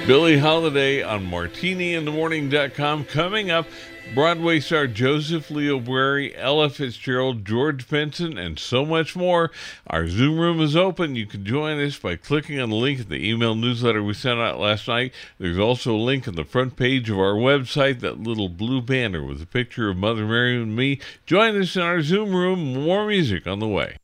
Billie Holiday on MartiniInTheMorning.com. Coming up, Broadway star Joseph Leo Bury, Ella Fitzgerald, George Benson, and so much more. Our Zoom room is open. You can join us by clicking on the link in the email newsletter we sent out last night. There's also a link on the front page of our website, that little blue banner with a picture of Mother Mary and me. Join us in our Zoom room. More music on the way.